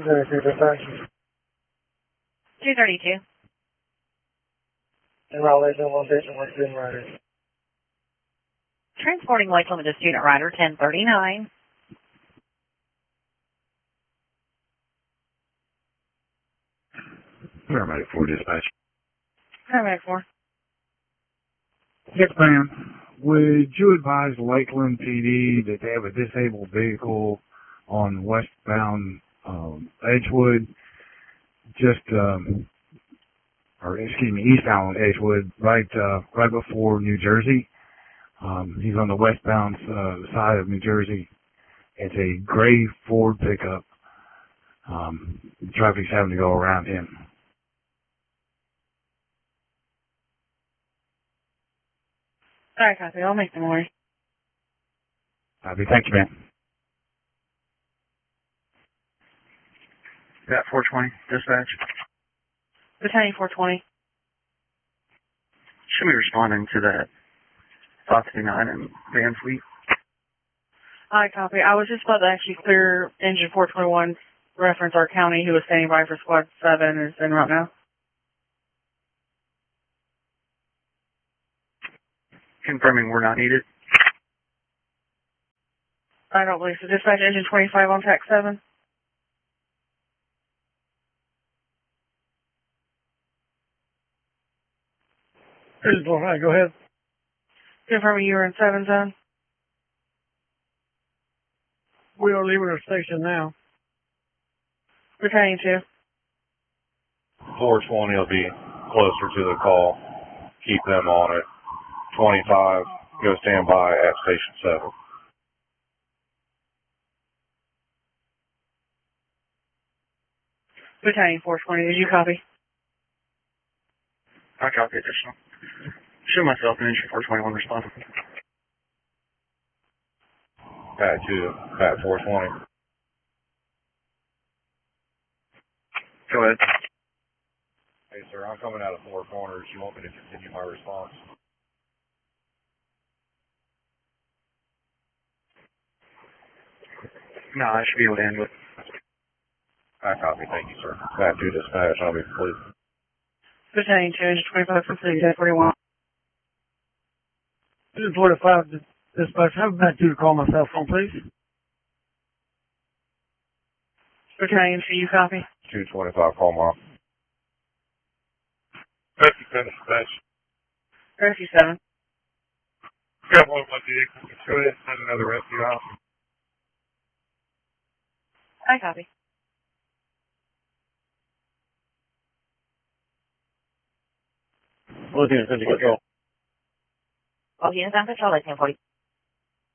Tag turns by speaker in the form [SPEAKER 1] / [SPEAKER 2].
[SPEAKER 1] 232.
[SPEAKER 2] 232.
[SPEAKER 1] And Raleigh, one station, one student rider.
[SPEAKER 2] Transporting Lakeland to student rider 1039.
[SPEAKER 3] Paramedic 4 dispatch.
[SPEAKER 2] Paramedic 4.
[SPEAKER 3] Yes, ma'am. Would you advise Lakeland PD that they have a disabled vehicle on westbound Edgewood, eastbound Edgewood, right before New Jersey? He's on the westbound side of New Jersey. It's a gray Ford pickup. Traffic's having to go around him.
[SPEAKER 2] Alright, copy. I'll make them worry.
[SPEAKER 3] Copy. Thank you, ma'am.
[SPEAKER 4] Got 420, dispatch.
[SPEAKER 2] Battalion 420.
[SPEAKER 4] Should be responding to that 559 and Van Fleet.
[SPEAKER 2] Alright, copy. I was just about to actually clear engine 421, reference our county who was standing by for squad 7 is in route now.
[SPEAKER 4] Confirming we're not needed.
[SPEAKER 2] I don't believe so. Dispatch engine 25 on track 7.
[SPEAKER 1] All right, go ahead.
[SPEAKER 2] Confirming you were in 7 zone.
[SPEAKER 1] We are leaving our station now.
[SPEAKER 2] Battalion 2.
[SPEAKER 5] 420 will be closer to the call. Keep them on it. 25, go stand by at station 7.
[SPEAKER 2] Battalion 420, did you copy?
[SPEAKER 4] I copy additional. Show myself an engine 421 responding.
[SPEAKER 5] Pat 2, Pat 420.
[SPEAKER 4] Go ahead.
[SPEAKER 5] Hey, sir, I'm coming out of Four Corners. You want me to continue my response?
[SPEAKER 4] No, I should be able to handle it.
[SPEAKER 5] I copy. Thank you, sir. Pat 2 dispatch. I'll be complete.
[SPEAKER 2] Battalion 2, engine 25 complete, 1041.
[SPEAKER 1] 245, dispatch. Have Matt 2 to call my cell phone, please.
[SPEAKER 2] Battalion 2, you copy?
[SPEAKER 5] 225, call mom.
[SPEAKER 3] Rescue 10 dispatch.
[SPEAKER 2] Rescue 7.
[SPEAKER 3] Got one of my vehicles. Go ahead and send another rescue out.
[SPEAKER 2] I copy.
[SPEAKER 1] Lieutenant, 50 control.
[SPEAKER 2] Lieutenant, on control at 1040.